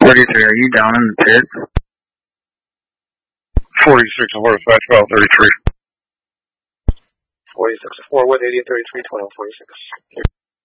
33, are you down in the pit? 46 to horseback, 1233. 46 to 4, 180 at 33, 1246.